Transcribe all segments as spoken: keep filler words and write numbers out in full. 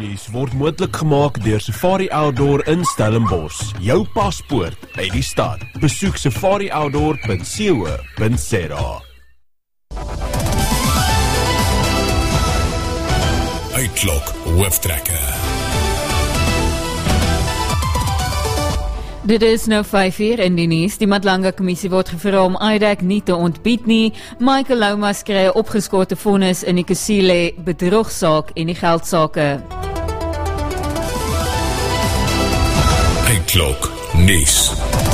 Die nuus word moontlik gemaak deur Safari Outdoor in Stellenbosch. Jou paspoort uit die stad. Besoek safari outdoor punt co punt za. Uitklok hooftrekker. Dit is nou vyf uur in die nuus. Die Madlanga Kommissie word gevra om I D A C nie te ontbied nie. Michael Lomas kry 'n opgeskorte vonnis in die Kusile bedrogsaak en die geldsake. Uitklok nuus.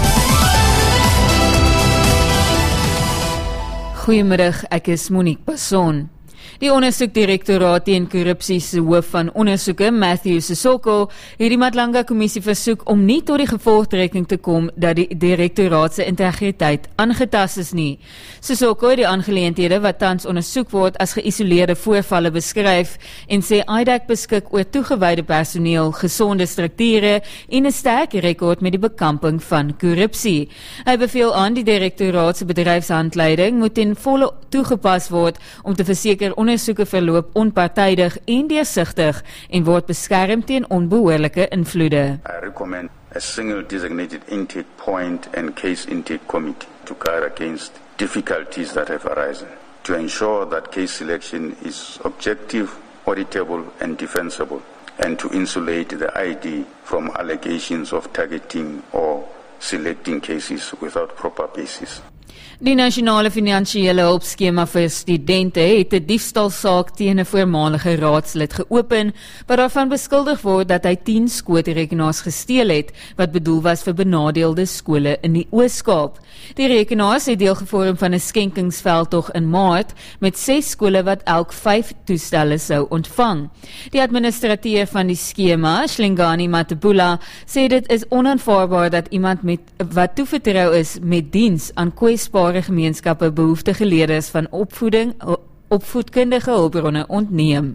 Goeiemiddag, ek is Monique Passon. Die ondersoekdirektoraat teen korrupsie se hoof van ondersoeke, Matthew Sissoko, het die Madlanga Kommissie versoek om nie tot die gevolgtrekking te kom dat die direktoraat se integriteit aangetast is nie. Sissoko het die aangeleenthede wat tans ondersoek word as geïsoleerde voorvalle beskryf en sê I D A C beskik oor toegewyde personeel, gesonde strukture en 'n sterk rekord met die bekamping van korrupsie. Hy beveel aan die direktoraat se bedryfshandleiding moet ten volle toegepas word om te verseker ondersoeke verloop onpartydig en deursigtig en word beskerm teen onbehoorlike invloede. I recommend a single designated intake point and case intake committee to guard against difficulties that have arisen, to ensure that case selection is objective, auditable and defensible, and to insulate the I D from allegations of targeting or selecting cases without proper basis. Die nasionale finansiële hulpskema vir studente het 'n diefstalsaak teen 'n voormalige raadslid geopen, wat daarvan beskuldig word dat hy tien skootrekenaars gesteel het, wat bedoel was vir benadeelde skole in die Oos-Kaap. Die rekenaars het deel gevorm van 'n skenkingsveldtog in Maart, met ses skole wat elk vyf toestelle sou ontvang. Die administrateur van die skema, Shlingani Matebula, sê dit is onaanvaarbaar dat iemand met wat toevertrou is met diens aan kwesbare gemeenskappe behoeftige leerders van opvoeding, opvoedkundige hulpbronne ontneem.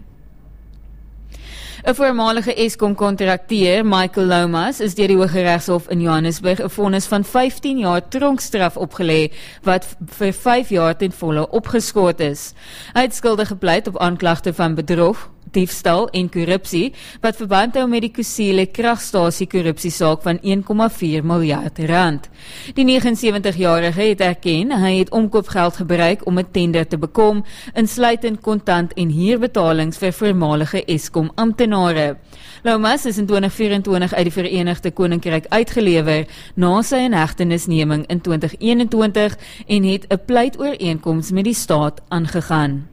'n Voormalige Eskom-kontrakteur, Michael Lomas, is deur die Hooggeregshof in Johannesburg 'n vonnis van vyftien jaar tronkstraf opgelê, wat vir vyf jaar ten volle opgeskort is. Hy het skuldig gepleit op aanklagte van bedrog, diefstal en korrupsie, wat verband hou met die Kusile kragstasie korrupsiesaak van een komma vier miljard rand. Die negenensewentig-jarige het erken, hy het omkoopgeld gebruik om 'n tender te bekom, insluitend kontant en huurbetalings vir voormalige Eskom amptenare. Lomas is in twintig vyf-en-twintig uit die Verenigde Koninkryk uitgelewer na sy inhegtenisneming in twintig eenentwintig en het 'n pleitooreenkoms met die staat aangegaan.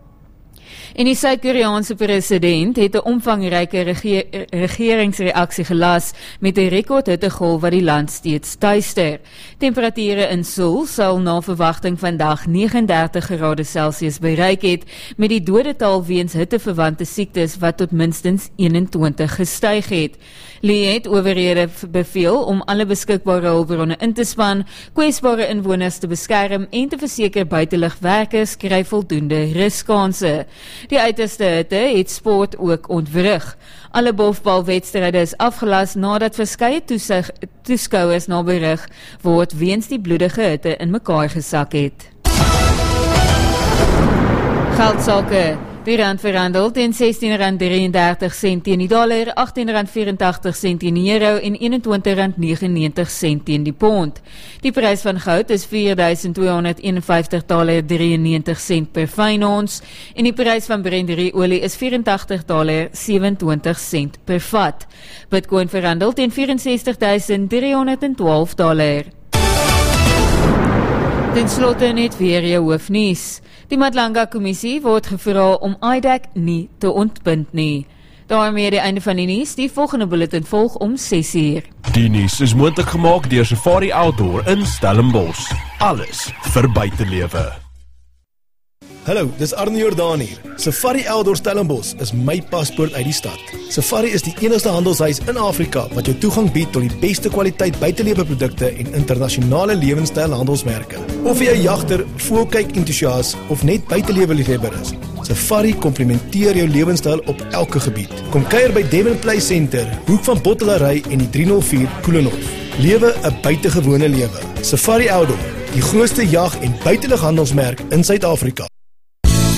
En die Suid-Koreaanse president het 'n omvangryke regeer, regeringsreaksie gelas met 'n rekordhittegolf wat die land steeds tuister. Temperature in Seoul sal na verwagting vandag negenendertig grade Celsius bereik het, met die dodetal weens hitteverwante siektes wat tot minstens eenentwintig gestyg het. Lee het owerhede beveel om alle beskikbare hulpbronne in te span, kwesbare inwoners te beskerm en te verseker buitelugwerkers kry voldoende ruskanse. Die uiterste hitte het sport ook ontwrig. Alle bofbalwedstryde is afgelas nadat verskeie toeskouers na berig word weens die bloedige hitte in mekaar gesak het. Geldsake. Die rand verhandel teen sestien rand drieëndertig sent teen die dollar, agttien rand vyerentagtig sent teen die euro en eenentwintig rand negenennegentig sent teen die pond. Die prys van goud is vier duisend tweehonderd eenenvyftig dollar drieënnegentig sent per fyn ons en die prys van Brent olie is vyerentagtig dollar sewenentwintig sent per vat. Bitcoin verhandel teen vyf sestig driehonderd twaalf dollar. Ten slotte net weer jou hoofnuus. Die Madlanga Kommissie word gevra om I D A C nie te ontbind nie. Daarmee die einde van die nuus. Die volgende bulletin volg om ses uur. Die nuus is moontlik gemaak deur Safari Outdoor in Stellenbosch. Alles vir buitelewe. Hallo, dis Arne Jordaan hier. Safari Outdoor Stellenbosch is my paspoort uit die stad. Safari is die enigste handelshuis in Afrika wat jou toegang bied tot die beste kwaliteit buiteleweprodukte en internasionale lewenstyl handelsmerke. Of jy 'n jagter, voelkyk entoesias of net buitelewe-liefhebber is, Safari komplementeer jou lewenstyl op elke gebied. Kom kuier by Devon Play Center, hoek van Bottelary en die driehonderd vier Koelenhof. Lewe 'n buitengewone lewe. Safari Outdoor, die grootste jag- en buitelughandelsmerk in Suid-Afrika.